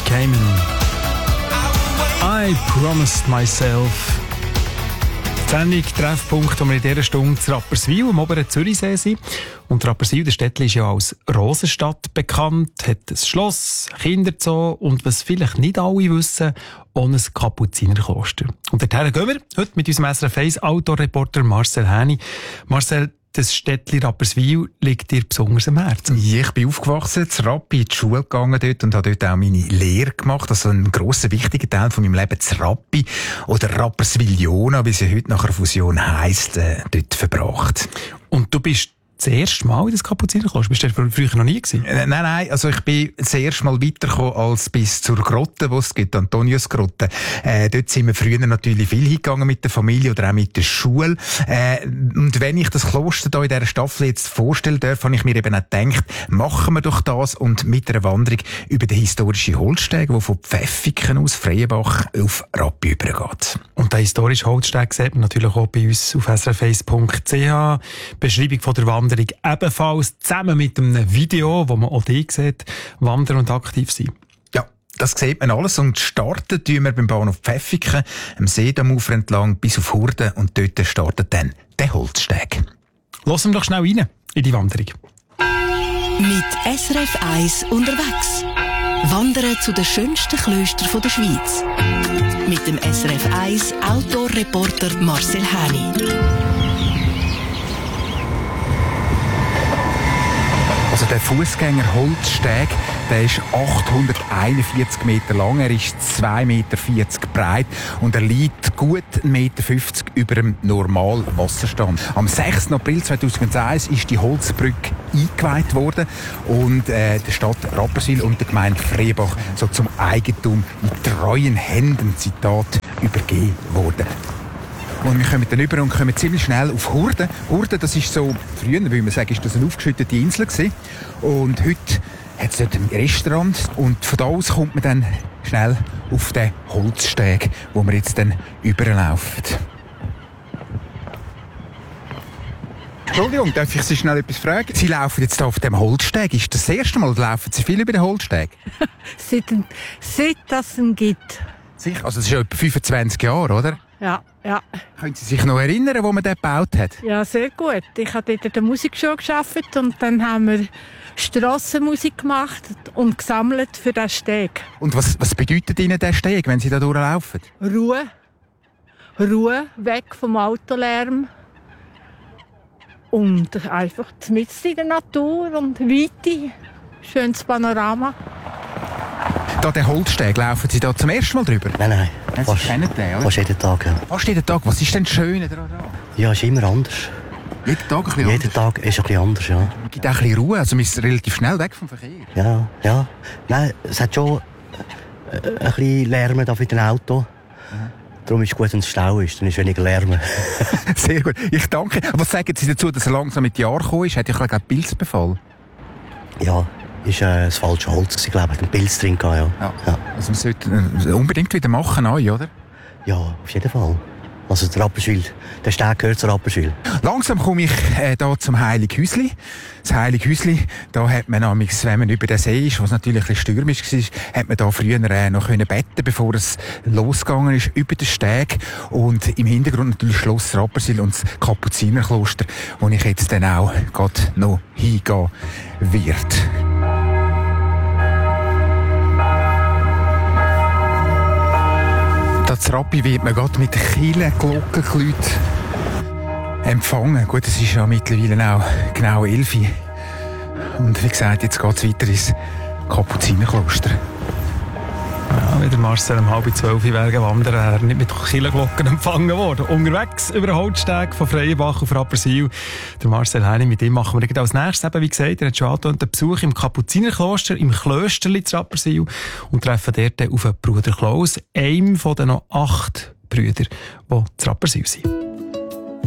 Came in. I promised myself. Die Sendung Treffpunkt, wo wir in dieser Stunde zu Rapperswil am oberen Zürichsee sind. Und Rapperswil, der Städtli, ist ja als Rosenstadt bekannt, hat ein Schloss, Kinderzoo und, was vielleicht nicht alle wissen, auch ein Kapuzinerkloster. Und dorthin gehen wir heute mit unserem SRF 1 Outdoor-Reporter Marcel Häni. Marcel, das Städtli Rapperswil liegt dir besonders am Herzen. Ich bin aufgewachsen, zu Rappi, in die Schule gegangen dort und habe dort auch meine Lehre gemacht. Also ein grosser, wichtiger Teil von meinem Leben zu Rappi oder Rapperswil-Jona, wie sie heute nach einer Fusion heisst, dort verbracht. Und du bist das erste Mal in das Kapuzinerkloster? Bist du früher noch nie gewesen? Nein. Also ich bin das erste Mal weitergekommen als bis zur Grotte, wo es gibt, Antoniusgrotte. Dort sind wir früher natürlich viel hingegangen mit der Familie oder auch mit der Schule. Und wenn ich das Kloster hier in dieser Staffel jetzt vorstellen darf, habe ich mir eben auch gedacht, machen wir doch das und mit einer Wanderung über den historischen Holzsteg, der von Pfäffiken aus Freienbach auf Rappi übergeht. Und den historischen Holzsteg sieht man natürlich auch bei uns auf srf1.ch. Beschreibung von der Wanderung ebenfalls zusammen mit einem Video, wo man auch dich sieht, wandern und aktiv sein. Ja, das sieht man alles und starten tun wir beim Bahnhof Pfäffiken, am Seedamufer entlang bis auf Hurden und dort startet dann der Holzsteg. Lassen wir doch schnell rein in die Wanderung. Mit SRF 1 unterwegs. Wandern zu den schönsten Klöstern der Schweiz. Mit dem SRF 1 Outdoor-Reporter Marcel Häni. Also der Fußgänger-Holzsteg, der ist 841 Meter lang, er ist 2,40 Meter breit und er liegt gut 1,50 Meter über dem normalen Wasserstand. Am 6. April 2001 ist die Holzbrücke eingeweiht worden und der Stadt Rapperswil und der Gemeinde Freienbach so zum Eigentum in treuen Händen, Zitat, übergeben worden. Und wir kommen dann rüber und kommen ziemlich schnell auf Hurden. Hurden, das ist so, früher würde man sagen, ist das eine aufgeschüttete Insel gewesen. Und heute hat es dort ein Restaurant. Und von da aus kommt man dann schnell auf den Holzsteg, wo wir jetzt dann überlaufen. Entschuldigung, darf ich Sie schnell etwas fragen? Sie laufen jetzt hier auf dem Holzsteg. Ist das erste Mal, laufen Sie viel über den Holzsteg? Seit das ihn gibt. Sicher? Also, das ist ja etwa 25 Jahre, oder? Ja. Können Sie sich noch erinnern, wo man den gebaut hat? Ja, sehr gut. Ich habe dort in der Musikschule gearbeitet und dann haben wir Strassenmusik gemacht und gesammelt für den Steg. Und was bedeutet Ihnen der Steg, wenn Sie da durchlaufen? Ruhe, weg vom Autolärm. Und einfach mitten in der Natur und Weite. Schönes Panorama. Da den Holzsteg, laufen Sie da zum ersten Mal drüber? Nein. Sie kennen den, oder? Fast jeden Tag, ja. Fast jeden Tag. Was ist denn das Schöne daran? Ja, ist immer anders. Jeden Tag ein bisschen anders? Jeden Tag ist ein bisschen anders, ja. Es gibt auch ein bisschen Ruhe, also man ist relativ schnell weg vom Verkehr. Ja. Nein, es hat schon ein bisschen Lärm da für den Auto. Darum ist es gut, wenn es Stau ist, dann ist weniger Lärm. Sehr gut. Ich danke. Aber was sagen Sie dazu, dass er langsam mit Jahren gekommen ist? Hat ja einen Pilzbefall? Ja, ist das falsche Holz gewesen, glaube ich. Ein Pilz drin gehabt, ja. Also man sollte unbedingt wieder machen, oder? Ja, auf jeden Fall. Also der Rapperswil, der Steg gehört zu Rapperswil. Langsam komme ich da zum Heilighäusli. Das Heilighäusli, da hat man amigs, wenn man über den See ist, was natürlich ein bisschen stürmisch war, hat man da früher noch können beten, bevor es losgegangen ist, über den Steg. Und im Hintergrund natürlich Schloss Rapperswil und das Kapuzinerkloster, wo ich jetzt dann auch gerade noch hingehen werde. Das Rappi wird man gerade mit Kielen, Glockenklüt empfangen. Gut, es ist ja mittlerweile auch genau 11 Uhr. Und wie gesagt, jetzt geht es weiter ins Kapuzinerkloster. Ja, wie der Marcel um 11:30 Uhr wandern, er nicht mit Kirchenglocken empfangen worden. Unterwegs über den Holzsteg von Freienbach auf Rapperswil. Der Marcel Häni, mit ihm machen wir als nächstes eben, wie gesagt, er hat schon angetan, den Besuch im Kapuzinerkloster, im Klösterli zu Rapperswil und treffen dort auf den Bruder Klaus, einem von den noch 8 Brüdern, die zu Rapperswil sind.